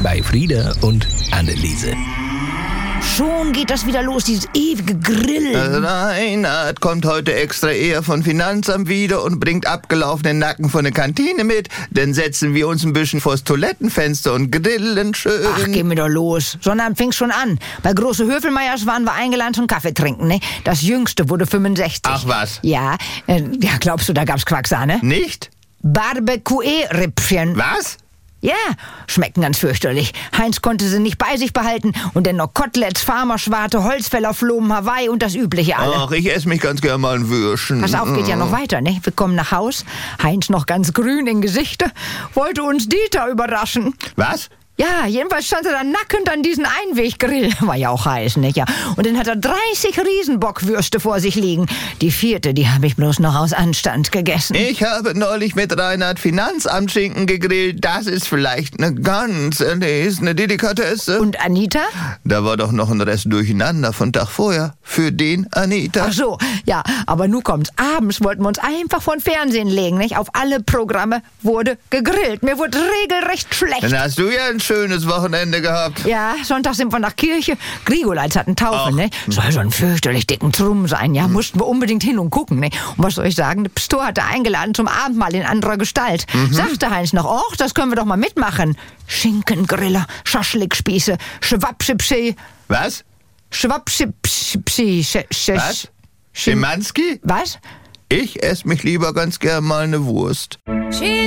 bei Frieda und Anneliese. Schon geht das wieder los, dieses ewige Grillen. Reinhard kommt heute extra eher von Finanzamt wieder und bringt abgelaufenen Nacken von der Kantine mit. Dann setzen wir uns ein bisschen vors Toilettenfenster und grillen schön. Ach, geh mir doch los. Sonnabend fing's schon an. Bei Große Höfelmeiers waren wir eingeladen zum Kaffee trinken, ne? Das Jüngste wurde 65. Ach was? Ja, glaubst du, da gab's Quarksahne? Nicht? Barbecue-Rippchen. Was? Ja, schmecken ganz fürchterlich. Heinz konnte sie nicht bei sich behalten und dann noch Koteletts, Farmerschwarte, Holzfällerflomen, Hawaii und das Übliche alle. Ach, ich esse mich ganz gern mal ein Würstchen. Pass auf, geht ja noch weiter, ne? Wir kommen nach Haus. Heinz noch ganz grün im Gesichte, wollte uns Dieter überraschen. Was? Ja, jedenfalls stand er da nackend an diesem Einweggrill. War ja auch heiß, nicht? Ja. Und dann hat er 30 Riesenbockwürste vor sich liegen. Die 4., die habe ich bloß noch aus Anstand gegessen. Ich habe neulich mit Reinhard Finanzamtschinken gegrillt. Das ist vielleicht eine ganz erlesene Delikatesse. Und Anita? Da war doch noch ein Rest Durcheinander von Tag vorher. Für den Anita. Ach so, ja, aber nun kommt's. Abends wollten wir uns einfach vor den Fernsehen legen, nicht? Auf alle Programme wurde gegrillt. Mir wurde regelrecht schlecht. Dann hast du ja ein schönes Wochenende gehabt. Ja, Sonntag sind wir nach Kirche. Grigolitz hat einen Taufe, ne? Soll so ein fürchterlich dicken Trumm sein, ja? Mussten wir unbedingt hin und gucken, ne? Und was soll ich sagen? Der Pastor hatte eingeladen zum Abendmahl in anderer Gestalt. Sagte Heinz noch, och, das können wir doch mal mitmachen. Schinkengriller, Schaschlikspieße, Schwabschipschi. Was? Schwabschipschi. Was? Schimanski? Was? Ich esse mich lieber ganz gern mal eine Wurst.